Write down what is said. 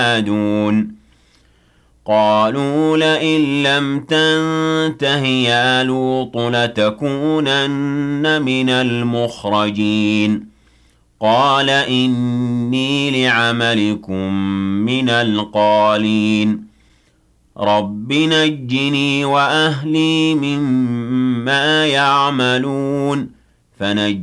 ينادون قالوا لئن لم تنته يا لوط لتكونن من المخرجين قال إني لعملكم من القالين رب نجني وأهلي مما يعملون